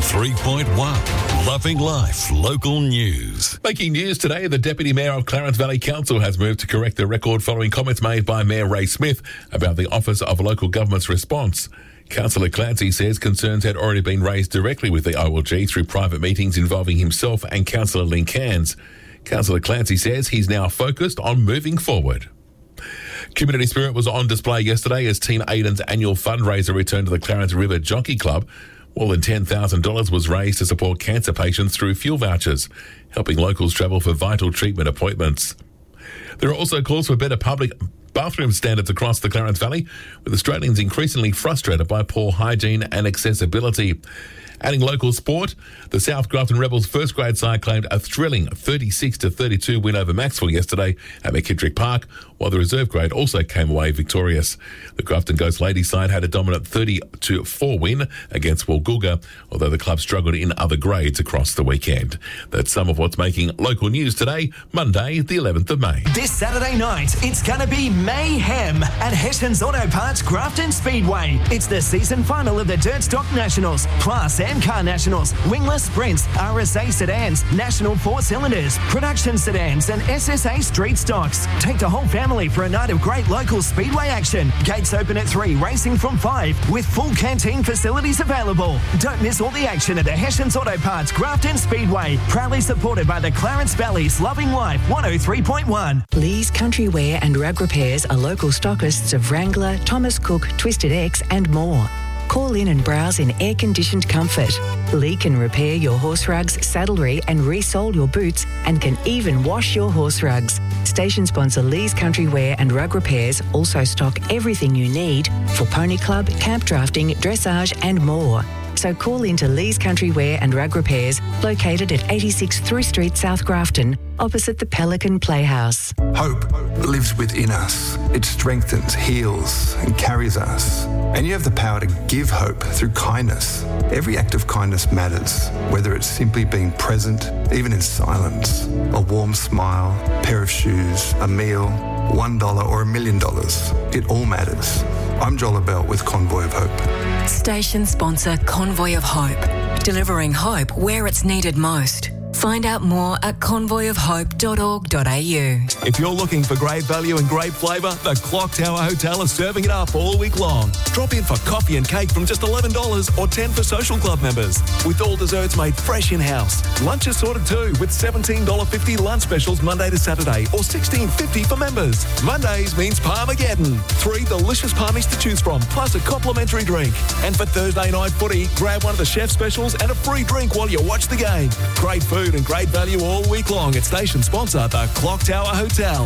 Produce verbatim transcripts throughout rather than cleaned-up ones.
three point one. Loving Life Local News. Making news today, the Deputy Mayor of Clarence Valley Council has moved to correct the record following comments made by Mayor Ray Smith about the Office of Local Government's response. Councillor Clancy says concerns had already been raised directly with the O L G through private meetings involving himself and Councillor Lynn Cairns. Councillor Clancy says he's now focused on moving forward. Community spirit was on display yesterday as Team Aiden's annual fundraiser returned to the Clarence River Jockey Club. More than ten thousand dollars was raised to support cancer patients through fuel vouchers, helping locals travel for vital treatment appointments. There are also calls for better public bathroom standards across the Clarence Valley, with Australians increasingly frustrated by poor hygiene and accessibility. Adding local sport, the South Grafton Rebels first grade side claimed a thrilling thirty-six to thirty-two win over Maxwell yesterday at McKittrick Park, while the reserve grade also came away victorious. The Grafton Ghost ladies side had a dominant thirty to four win against Woolgoolga, although the club struggled in other grades across the weekend. That's some of what's making local news today, Monday, the eleventh of May. This Saturday night, it's going to be mayhem at Hessian's Auto Parts Grafton Speedway. It's the season final of the Dirt Stock Nationals, plus M Car Nationals, wingless sprints, R S A sedans, National four cylinders, production sedans and S S A street stocks. Take the whole family for a night of great local speedway action. Gates open at three, racing from five, with full canteen facilities available. Don't miss all the action at the Hessian's Auto Parts Grafton Speedway, proudly supported by the Clarence Valley's Loving Life one oh three point one. Lee's Country Wear and Rug Repairs are local stockists of Wrangler, Thomas Cook, Twisted X and more. Call in and browse in air-conditioned comfort. Lee can repair your horse rugs, saddlery and resole your boots and can even wash your horse rugs. Station sponsor Lee's Country Wear and Rug Repairs also stock everything you need for pony club, camp drafting, dressage and more. So call into Lee's Country Wear and Rug Repairs, located at eighty-six Through Street, South Grafton, opposite the Pelican Playhouse. Hope lives within us. It strengthens, heals and carries us. And you have the power to give hope through kindness. Every act of kindness matters, whether it's simply being present, even in silence, a warm smile, a pair of shoes, a meal, one dollar or a million dollars. It all matters. I'm Joel Bell with Convoy of Hope. Station sponsor Convoy of Hope, delivering hope where it's needed most. Find out more at convoy of hope dot org dot a u. If you're looking for great value and great flavour, the Clock Tower Hotel is serving it up all week long. Drop in for coffee and cake from just eleven dollars or ten dollars for social club members, with all desserts made fresh in-house. Lunch is sorted too, with seventeen dollars fifty lunch specials Monday to Saturday or sixteen fifty for members. Mondays means Parmageddon. Three delicious parmies to choose from, plus a complimentary drink. And for Thursday night footy, grab one of the chef specials and a free drink while you watch the game. Great food and great value all week long at station sponsor the Clock Tower Hotel.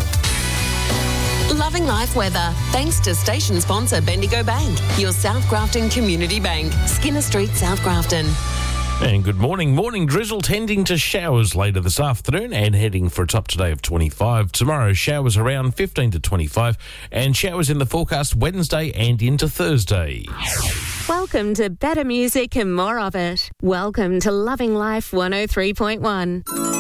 Loving life weather, thanks to station sponsor Bendigo Bank, your South Grafton Community Bank, Skinner Street, South Grafton. And good morning. Morning drizzle tending to showers later this afternoon and heading for a top today of twenty-five. Tomorrow, showers around fifteen to twenty-five and showers in the forecast Wednesday and into Thursday. Welcome to better music and more of it. Welcome to Loving Life one oh three point one.